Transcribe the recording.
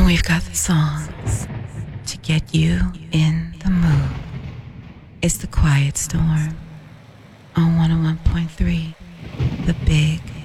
We've got the songs to get you in the mood. It's the Quiet Storm on 101.3, The Big